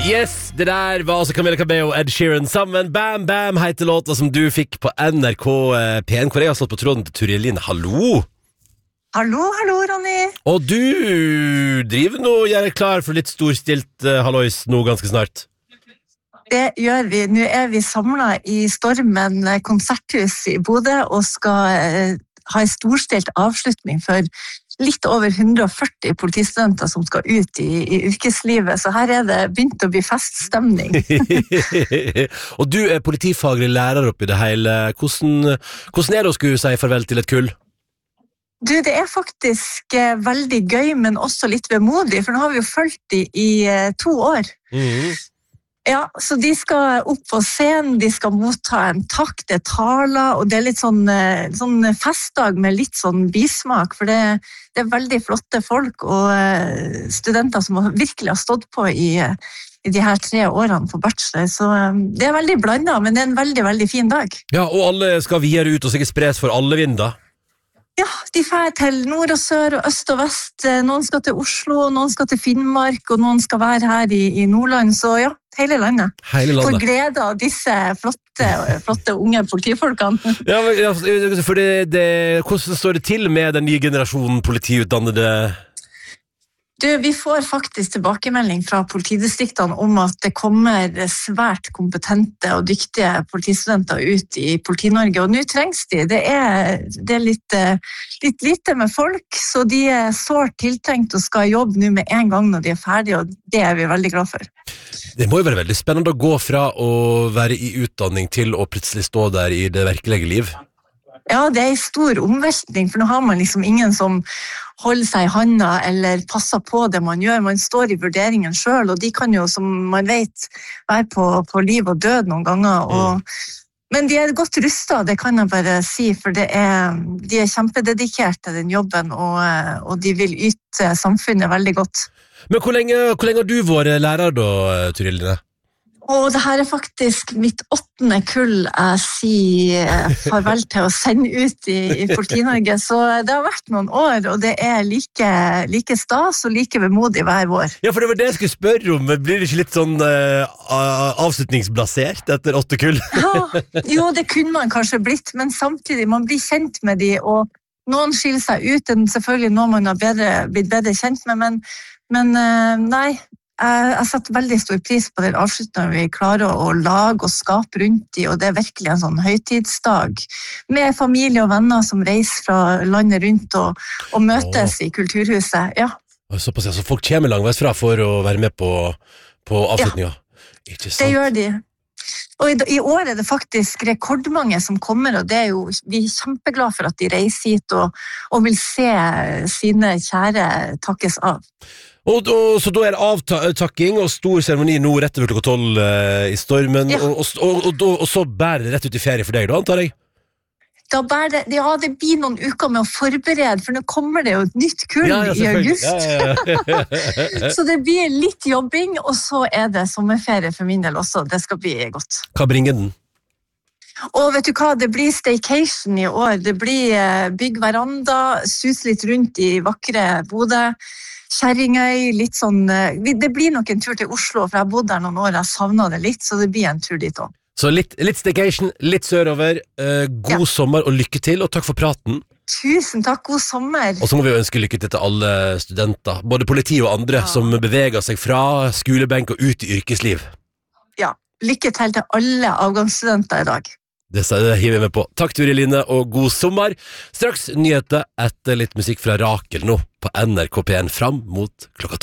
Yes, det der var altså Camilla Cabello og Ed Sheeran sammen. Bam Bam heter låta som du fikk på NRK P1, hvor jeg har stått på tråden til Turid Line. Hallo! Hallo, Ronny. Og du driver nå og gjør klar for litt storstilt hallois nå ganske snart. Det gjør vi. Nå er vi samlet i Stormen konserthus i Bodø og skal ha en storstilt avslutning for litt over 140 politistudenter som skal ut i yrkeslivet, så her er det begynt å bli feststemning. Og du er politifaglig lærer oppi det hele. Hvordan er det å skulle si farvel til et kull? Du, det er faktisk veldig gøy, men også litt vemodig, for nå har vi jo fulgt de i 2 år. Ja, så de skal opp på scenen, de skal motta en takk, det taler, og det er litt sånn festdag med litt sånn bismak, for det er veldig flotte folk og studenter som virkelig har stått på i de her 3 årene på bachelor, så det er veldig blandet, men det er en veldig, veldig fin dag. Ja, og alle skal videre ut og sikkert spres for alle vinder. Ja, de fer til nord og sør og øst og vest. Noen skal til Oslo, noen skal til Finnmark, og noen skal være her i Nordland, så ja, hele landet. Hele landet. For glede av disse flotte unge politifolkene. Ja, for hvordan står det til med den nye generasjonen politiutdannede? Du, vi får faktisk tilbakemelding fra politidistriktene om at det kommer svært kompetente og dyktige politistudenter ut i Politi-Norge, og nå trengs de. Det er litt lite med folk, så de er sårt tiltenkt og skal jobbe nå med en gang når de er ferdige, og det er vi veldig glad for. Det må jo være veldig spennende å gå fra å være i utdanning til å plutselig stå der i det virkelige liv. Ja, det er en stor omveltning, for nå har man liksom ingen som holder seg i handa eller passer på det man gjør. Man står i vurderingen selv, og de kan jo, som man vet, være på liv og død noen ganger. Men de er godt rustet, det kan jeg bare si, for de er kjempededikert til den jobben, og de vil yte samfunnet veldig godt. Men hvor lenge har du vært lærer da, Turid Line? Og det her er faktisk mitt 8. kull jeg sier farvel til å sende ut i Politi-Norge, så det har vært noen år, og det er like stas og like vemodig hver vår. Ja, for det var det jeg skulle spørre om, men blir det ikke litt sånn avslutningsblasert etter 8 kull? Ja, jo, det kunne man kanskje blitt, men samtidig, man blir kjent med de, og noen skiller seg ut, enn selvfølgelig noe man har blitt bedre kjent med, men nei, jeg setter veldig stor pris på den avslutningen vi klarer å lage og skape rundt de, og det er virkelig en sånn høytidsdag med familie og venner som reiser fra landet rundt og møtes i kulturhuset. Ja. Såpass, så folk kommer langveis fra for å være med på avslutningen? Ja, ikke sant? Det gjør de. Og i år er det faktisk rekordmange som kommer, og det er jo, vi er kjempeglade for at de reiser hit og vil se sine kjære takkes av. Så da er det avtakking og stor seremoni nå rett over klokka 12 i Stormen, ja. og så bærer det rett ut i ferie for deg da, antar jeg? Det blir noen uker med å forberede, for nå kommer det jo et nytt kull i august. Ja. Så det blir litt jobbing, og så er det sommerferie for min del også. Det skal bli godt. Hva bringer den? Og vet du hva, det blir staycation i år. Det blir bygg veranda, sus litt rundt i vakre Bodø, Kjerringøy, litt sånn. Det blir nok en tur til Oslo, for jeg har bodd der noen år, jeg savnet det litt, så det blir en tur dit også. Så litt staycation, litt sørover, god sommer og lykke til, og takk for praten. Tusen takk, god sommer. Og så må vi ønske lykke til alle studenter, både politi og andre, som beveger seg fra skolebenk og ut i yrkesliv. Ja, lykke til alle avgangsstudenter i dag. Det hiver vi med på. Takk Turid Line, og god sommer. Straks nyheter etter litt musikk fra Rakel nå på NRK P1 fram mot klokka 12.